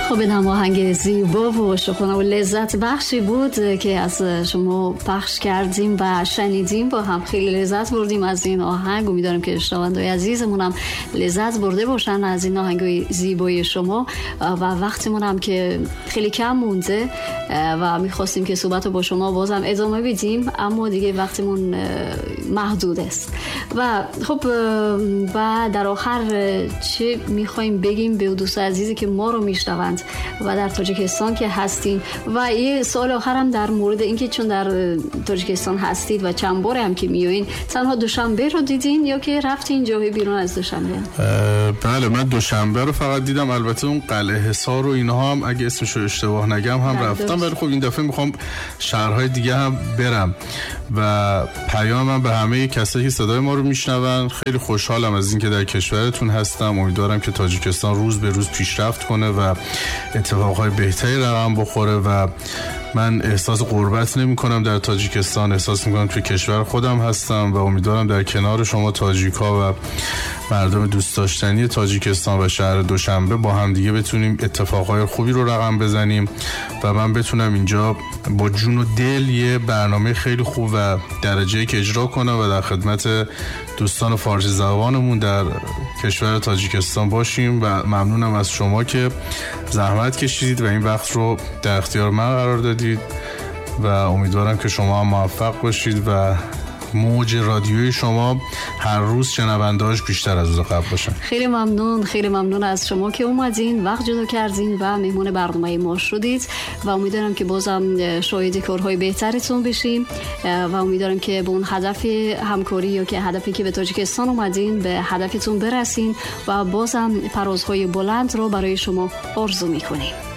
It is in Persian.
خب این هماهنگ زیبا و شخصانه و لذت بخشی بود که از شما پخش کردیم و شنیدیم. با هم خیلی لذت بردیم از این آهنگ. امیدوارم که شنونده‌های عزیزمون هم لذت برده باشن از این آهنگ زیبای شما. و وقتمون هم که خیلی کم مونده و می‌خواستیم که صحبت رو با شما بازم ادامه بدیم، اما دیگه وقتمون محدود است. و خب و در آخر چه می‌خوایم بگیم به دوستان عزیزی که ما رو میشنوند و در تاجیکستان که هستین؟ و یه سوال آخرم در مورد اینکه چون در تاجیکستان هستید و چند بار هم که میایین، تنها دوشنبه رو دیدین یا که رفتین جای بیرون از دوشنبه؟ بله، من دوشنبه رو فقط دیدم. البته اون قلعه حصار و اینها هم اگه اسمش رو اشتباه نگم هم رفتم، ولی خب این دفعه میخوام شهرهای دیگه هم برم. و پیامم به همه کسایی که صدای ما رو میشنون، خیلی خوشحالم از اینکه در کشورتون هستم. امیدوارم که تاجیکستان روز به روز پیشرفت کنه و اتفاقهای بهتری رقم بخوره و من احساس غربت نمی کنم در تاجیکستان، احساس می کنم توی کشور خودم هستم و امیدوارم در کنار شما تاجیکا و مردم دوست داشتنی تاجیکستان و شهر دوشنبه با هم دیگه بتونیم اتفاقهای خوبی رو رقم بزنیم و من بتونم اینجا با جون و دل یه برنامه خیلی خوب و درجه‌ای که اجرا کنم و در خدمت دوستان فارسی زبانمون در کشور تاجیکستان باشیم. و ممنونم از شما که زحمت کشیدید و این وقت رو در اختیار من قرار دادید و امیدوارم که شما هم موفق باشید و موج رادیوی شما هر روز شنونده‌اش بیشتر از روز قبل باشن. خیلی ممنون از شما که اومدین، وقت جدا کردین و مهمون برنامه ما شدید و امیدوارم که بازم شاهد کارهای بهترتون بشیم و امیدوارم که به اون هدف همکاری یا که هدفی که به تاجیکستان اومدین به هدفتون برسین و بازم پروازهای بلند رو برای شما آرزو میکنیم.